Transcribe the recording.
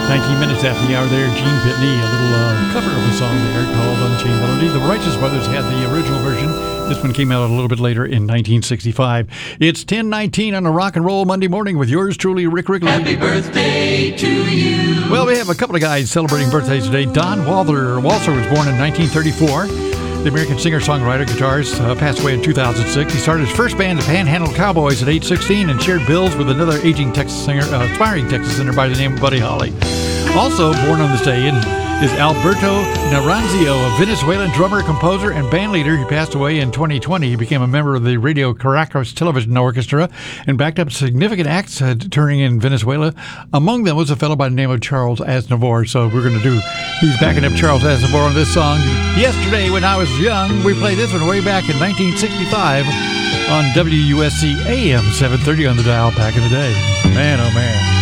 19 minutes after the hour there, Gene Pitney, a little cover of a song there called Unchained Melody. The Righteous Brothers had the original version. This one came out a little bit later in 1965. It's 10:19 on a rock and roll Monday morning with yours truly, Rick Wrigley. Happy birthday to you. Well, we have a couple of guys celebrating birthdays today. Don Walther was born in 1934. The American singer-songwriter, guitarist, passed away in 2006. He started his first band, the Panhandle Cowboys, at age 16 and shared bills with another aging Texas singer, aspiring Texas singer by the name of Buddy Holly. Also born on this day is Alberto Naranjo, a Venezuelan drummer, composer, and bandleader. He passed away in 2020. He became a member of the Radio Caracas Television Orchestra and backed up significant acts touring in Venezuela. Among them was a fellow by the name of Charles Aznavour. So he's backing up Charles Aznavour on this song. Yesterday, when I was young, we played this one way back in 1965 on WUSC AM 730 on the dial back in the day. Man, oh man.